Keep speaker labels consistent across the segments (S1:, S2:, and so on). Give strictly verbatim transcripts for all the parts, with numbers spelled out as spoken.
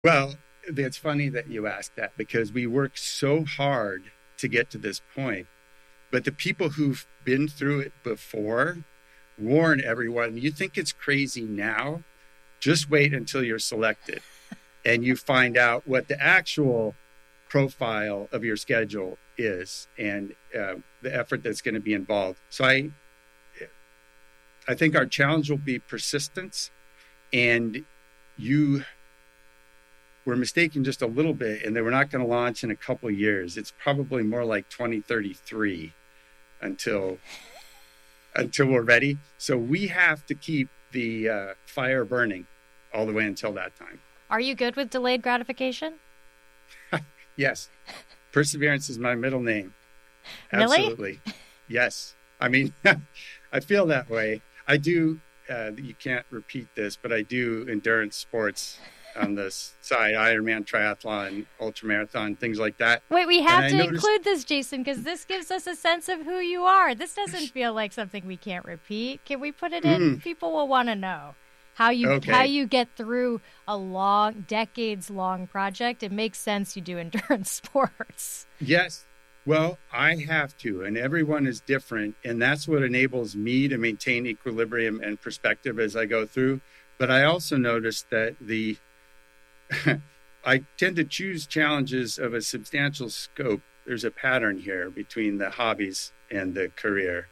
S1: Well, it's funny that you asked that because we work so hard to get to this point. But the people who've been through it before warn everyone, you think it's crazy now? Just wait until you're selected and you find out what the actual profile of your schedule is and uh, the effort that's going to be involved. So I, I think our challenge will be persistence, and you were mistaken just a little bit, and they were not going to launch in a couple of years. It's probably more like twenty thirty-three until until we're ready. So we have to keep the uh, fire burning all the way until that time.
S2: Are you good with delayed gratification?
S1: Yes. Perseverance is my middle name.
S2: Really?
S1: Absolutely. Yes. I mean, I feel that way. I do, uh, you can't repeat this, but I do endurance sports on the side, Ironman, triathlon, ultramarathon, things like that.
S2: Wait, we have
S1: And
S2: to
S1: noticed...
S2: include this, Jason, because this gives us a sense of who you are. This doesn't feel like something we can't repeat. Can we put it in?
S1: Mm.
S2: People will want to know how you
S1: Okay.
S2: how you get through a long, decades-long project. It makes sense you do endurance sports.
S1: Yes. Well, I have to, and everyone is different, and that's what enables me to maintain equilibrium and perspective as I go through. But I also noticed that the I tend to choose challenges of a substantial scope. There's a pattern here between the hobbies and the career.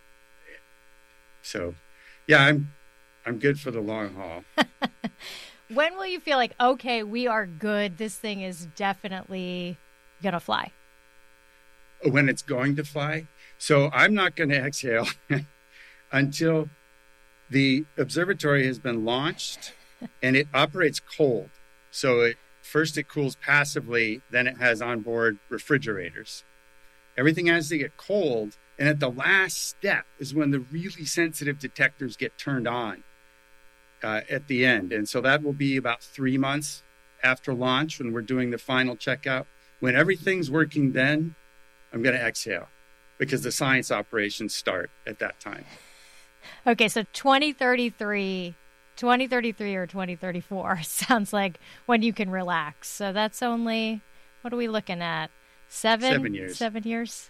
S1: So, yeah, I'm I'm good for the long haul.
S2: When will you feel like, okay, we are good, this thing is definitely going to fly?
S1: When it's going to fly. So I'm not going to exhale until the observatory has been launched and it operates cold. So it first it cools passively, then it has onboard refrigerators. Everything has to get cold, and at the last step is when the really sensitive detectors get turned on uh, at the end. And so that will be about three months after launch when we're doing the final checkout. When everything's working then, I'm going to exhale because the science operations start at that time.
S2: Okay, so twenty thirty-three, twenty thirty-three or twenty thirty-four sounds like when you can relax. So that's only, what are we looking at? Seven?
S1: Seven years.
S2: Seven years?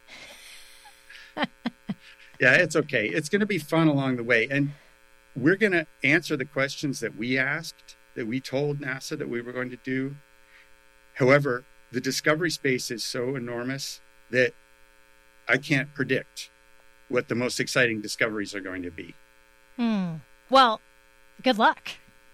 S1: Yeah, it's okay. It's going to be fun along the way. And we're going to answer the questions that we asked, that we told NASA that we were going to do. However, the discovery space is so enormous that I can't predict what the most exciting discoveries are going to be.
S2: Hmm. Well, good luck.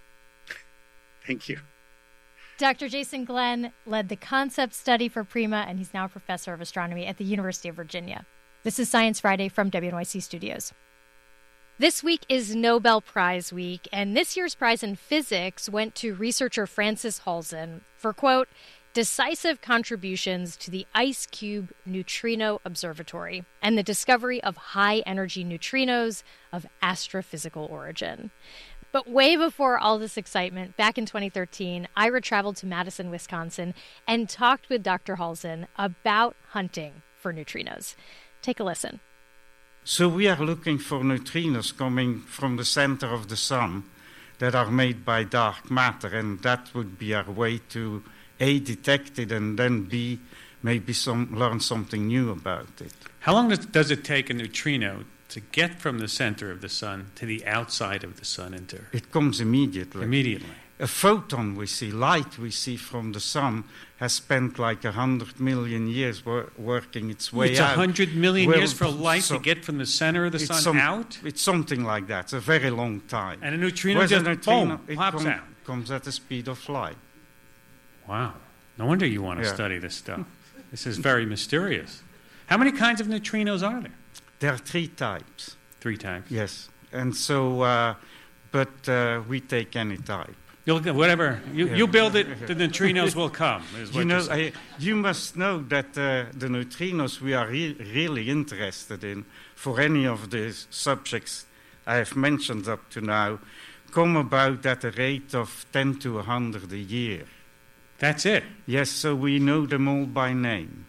S1: Thank you.
S2: Doctor Jason Glenn led the concept study for PRIMA, and he's now a professor of astronomy at the University of Virginia. This is Science Friday from W N Y C Studios. This week is Nobel Prize week, and this year's prize in physics went to researcher Frances Halzen for, quote, decisive contributions to the IceCube Neutrino Observatory and the discovery of high-energy neutrinos of astrophysical origin. But way before all this excitement, back in twenty thirteen, Ira traveled to Madison, Wisconsin, and talked with Doctor Halzen about hunting for neutrinos. Take a listen.
S3: So we are looking for neutrinos coming from the center of the sun that are made by dark matter, and that would be our way to A, detect it, and then B, maybe some learn something new about it.
S4: How long does, does it take a neutrino to get from the center of the sun to the outside of the sun? Into
S3: It comes immediately.
S4: Immediately.
S3: A photon we see, light we see from the sun, has spent like a hundred million years wor- working its way
S4: it's
S3: out.
S4: It's a hundred million
S3: well,
S4: years for light
S3: so
S4: to get from the center of the sun
S3: some,
S4: out?
S3: It's something like that. It's a very long time.
S4: And a neutrino
S3: Whereas
S4: just,
S3: a neutrino,
S4: boom,
S3: it
S4: pops
S3: com-
S4: out.
S3: comes at the speed of light.
S4: Wow. No wonder you want to
S3: Yeah.
S4: study this stuff. This is very mysterious. How many kinds of neutrinos are there?
S3: There are three types.
S4: Three types.
S3: Yes. And so, uh, but uh, we take any type.
S4: You'll get whatever. You,
S3: Yeah.
S4: you build it, the neutrinos will come. Is what
S3: You know,
S4: you're
S3: I, you must know that uh, the neutrinos we are re- really interested in, for any of the subjects I have mentioned up to now, come about at a rate of ten to one hundred a year.
S4: That's it.
S3: Yes, so we know them all by name.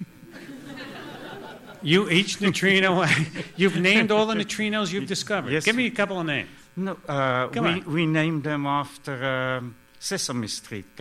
S4: You each neutrino. You've named all the neutrinos you've discovered.
S3: Yes.
S4: Give me a couple of names.
S3: No, uh,
S4: Come
S3: we,
S4: on.
S3: we named them after um, Sesame Street